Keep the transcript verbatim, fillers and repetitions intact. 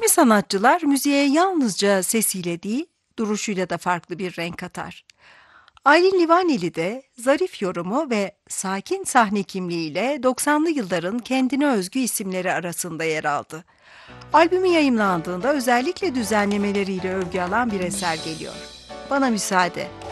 Kimi sanatçılar müziğe yalnızca sesiyle değil, duruşuyla da farklı bir renk katar. Aylin Livaneli de zarif yorumu ve sakin sahne kimliğiyle doksanlı yılların kendine özgü isimleri arasında yer aldı. Albümü yayımlandığında özellikle düzenlemeleriyle övgü alan bir eser geliyor. Bana müsaade.